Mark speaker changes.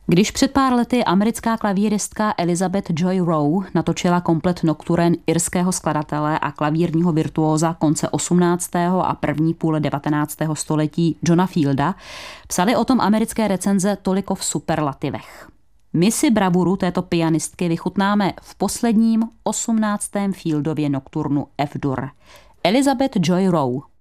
Speaker 1: Když před pár lety americká klavíristka Elizabeth Joy Rowe natočila komplet nokturen irského skladatele a klavírního virtuóza konce 18. a první půle 19. století Johna Fielda, psali o tom americké recenze toliko v superlativech. My si bravuru této pianistky vychutnáme v posledním 18. Fieldově nokturnu F-dur. Elizabeth Joy Rowe.